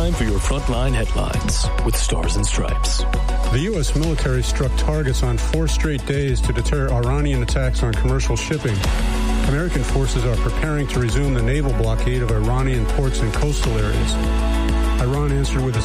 time for your Frontline headlines with Stars and Stripes. The U.S. military struck targets on 4 straight days to deter Iranian attacks on commercial shipping. American forces are preparing to resume the naval blockade of Iranian ports and coastal areas. Iran answered with a